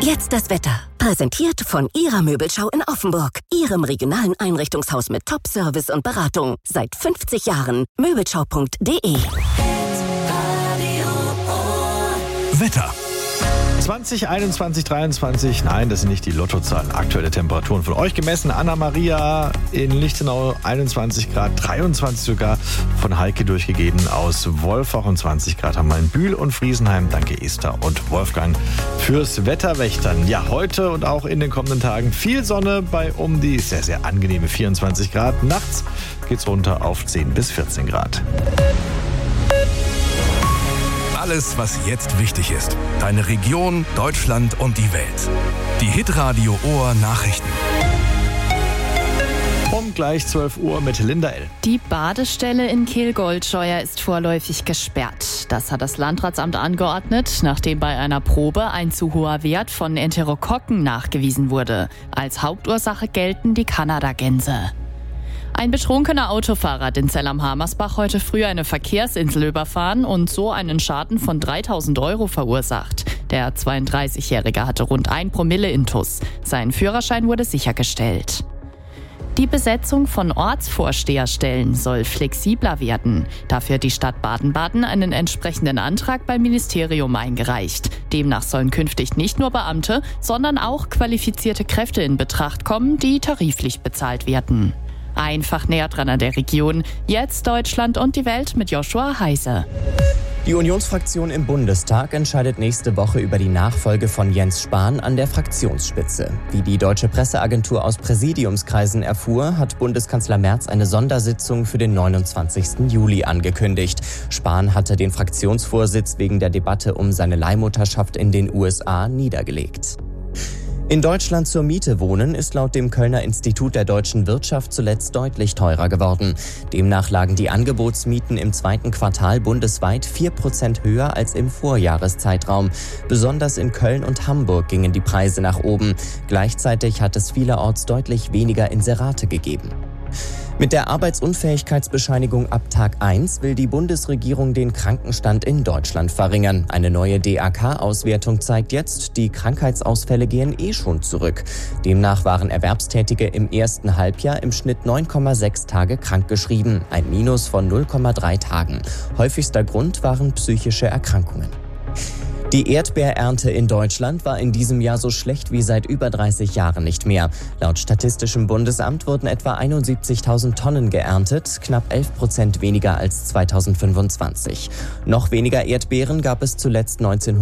Jetzt das Wetter. Präsentiert von Ihrer Möbelschau in Offenburg. Ihrem regionalen Einrichtungshaus mit Top-Service und Beratung. Seit 50 Jahren. Möbelschau.de. Wetter. 20, 21, 23, nein, das sind nicht die Lottozahlen. Aktuelle Temperaturen von euch gemessen. Anna-Maria in Lichtenau 21 Grad, 23 sogar von Heike durchgegeben aus Wolfach und 20 Grad haben wir in Bühl und Friesenheim. Danke Esther und Wolfgang fürs Wetterwächtern. Ja, heute und auch in den kommenden Tagen viel Sonne bei um die sehr, sehr angenehme 24 Grad. Nachts geht's runter auf 10 bis 14 Grad. Alles, was jetzt wichtig ist. Deine Region, Deutschland und die Welt. Die Hitradio Ohr Nachrichten. Um gleich 12 Uhr mit Linda L. Die Badestelle in Kehl-Goldscheuer ist vorläufig gesperrt. Das hat das Landratsamt angeordnet, nachdem bei einer Probe ein zu hoher Wert von Enterokokken nachgewiesen wurde. Als Hauptursache gelten die Kanadagänse. Ein betrunkener Autofahrer hat in Zell am Hamersbach heute früh eine Verkehrsinsel überfahren und so einen Schaden von 3.000 € verursacht. Der 32-Jährige hatte rund 1 Promille Intus. Sein Führerschein wurde sichergestellt. Die Besetzung von Ortsvorsteherstellen soll flexibler werden. Dafür hat die Stadt Baden-Baden einen entsprechenden Antrag beim Ministerium eingereicht. Demnach sollen künftig nicht nur Beamte, sondern auch qualifizierte Kräfte in Betracht kommen, die tariflich bezahlt werden. Einfach näher dran an der Region. Jetzt Deutschland und die Welt mit Joshua Heise. Die Unionsfraktion im Bundestag entscheidet nächste Woche über die Nachfolge von Jens Spahn an der Fraktionsspitze. Wie die deutsche Presseagentur aus Präsidiumskreisen erfuhr, hat Bundeskanzler Merz eine Sondersitzung für den 29. Juli angekündigt. Spahn hatte den Fraktionsvorsitz wegen der Debatte um seine Leihmutterschaft in den USA niedergelegt. In Deutschland zur Miete wohnen ist laut dem Kölner Institut der deutschen Wirtschaft zuletzt deutlich teurer geworden. Demnach lagen die Angebotsmieten im zweiten Quartal bundesweit 4% höher als im Vorjahreszeitraum. Besonders in Köln und Hamburg gingen die Preise nach oben. Gleichzeitig hat es vielerorts deutlich weniger Inserate gegeben. Mit der Arbeitsunfähigkeitsbescheinigung ab Tag 1 will die Bundesregierung den Krankenstand in Deutschland verringern. Eine neue DAK-Auswertung zeigt jetzt, die Krankheitsausfälle gehen schon zurück. Demnach waren Erwerbstätige im ersten Halbjahr im Schnitt 9,6 Tage krankgeschrieben, ein Minus von 0,3 Tagen. Häufigster Grund waren psychische Erkrankungen. Die Erdbeerernte in Deutschland war in diesem Jahr so schlecht wie seit über 30 Jahren nicht mehr. Laut Statistischem Bundesamt wurden etwa 71.000 Tonnen geerntet, knapp 11% weniger als 2025. Noch weniger Erdbeeren gab es zuletzt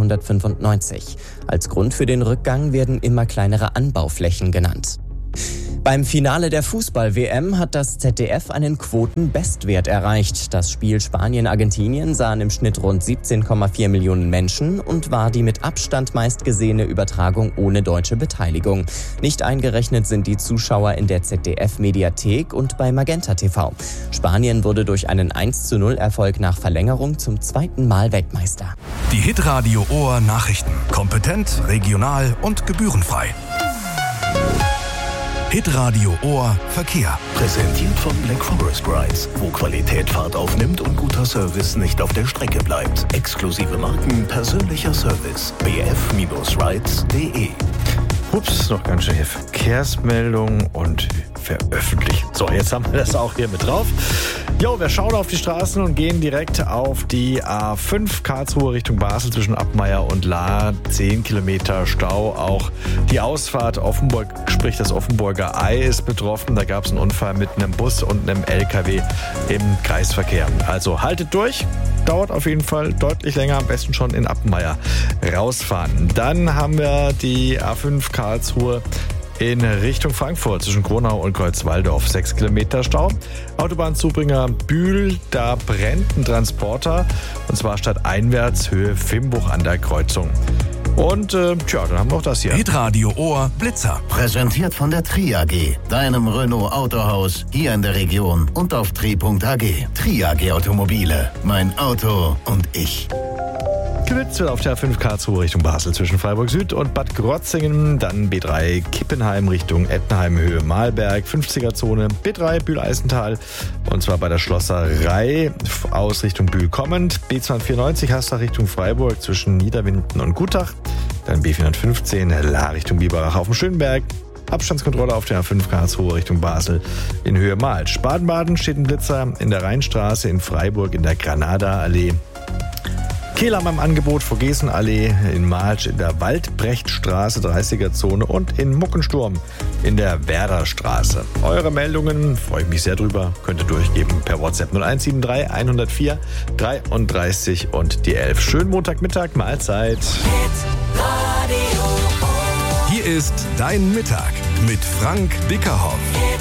1995. Als Grund für den Rückgang werden immer kleinere Anbauflächen genannt. Beim Finale der Fußball-WM hat das ZDF einen Quotenbestwert erreicht. Das Spiel Spanien-Argentinien sahen im Schnitt rund 17,4 Millionen Menschen und war die mit Abstand meistgesehene Übertragung ohne deutsche Beteiligung. Nicht eingerechnet sind die Zuschauer in der ZDF-Mediathek und bei Magenta TV. Spanien wurde durch einen 1:0-Erfolg nach Verlängerung zum zweiten Mal Weltmeister. Die Hitradio Ohr Nachrichten. Kompetent, regional und gebührenfrei. Hitradio Ohr Verkehr. Präsentiert von Black Forest Rides, wo Qualität Fahrt aufnimmt und guter Service nicht auf der Strecke bleibt. Exklusive Marken, persönlicher Service. bf-rides.de. Ups, noch ganz schön hier Verkehrsmeldung und veröffentlichen. So, jetzt haben wir das auch hier mit drauf. Jo, wir schauen auf die Straßen und gehen direkt auf die A5 Karlsruhe Richtung Basel zwischen Abmeier und Lahr. 10 Kilometer Stau. Auch die Ausfahrt Offenburg, sprich das Offenburger Ei, ist betroffen. Da gab es einen Unfall mit einem Bus und einem LKW im Kreisverkehr. Also haltet durch. Dauert auf jeden Fall deutlich länger, am besten schon in Appenmeier rausfahren. Dann haben wir die A5 Karlsruhe in Richtung Frankfurt zwischen Gronau und Kreuzwaldorf. 6 Kilometer Stau. Autobahnzubringer Bühl, da brennt ein Transporter und zwar stadteinwärts Höhe Fimbuch an der Kreuzung. Und dann haben wir auch das hier. Hitradio Ohr Blitzer. Präsentiert von der Tri AG, deinem Renault Autohaus hier in der Region und auf tri.ag. Tri AG Automobile, mein Auto und ich. Gewitzt wird auf der A5 Karlsruhe Richtung Basel zwischen Freiburg Süd und Bad Krotzingen. Dann B3 Kippenheim Richtung Ettenheim Höhe Mahlberg, 50er-Zone. B3 Bühl-Eisental und zwar bei der Schlosserei aus Richtung Bühl kommend. B294 Hassach Richtung Freiburg zwischen Niederwinden und Gutach. Dann B415 La Richtung Biberach auf dem Schönberg. Abstandskontrolle auf der A5 Karlsruhe Richtung Basel in Höhe Malsch. Baden-Baden steht ein Blitzer in der Rheinstraße, in Freiburg in der Granada-Allee. Kehlheim am Angebot, Vogesen-Allee, in Malsch in der Waldbrechtstraße, 30er-Zone und in Muckensturm in der Werderstraße. Eure Meldungen, freue ich mich sehr drüber, könnt ihr durchgeben per WhatsApp 0173 104 33 und die 11. Schönen Montagmittag, Mahlzeit. Hier ist Dein Mittag mit Frank Bickerhoff.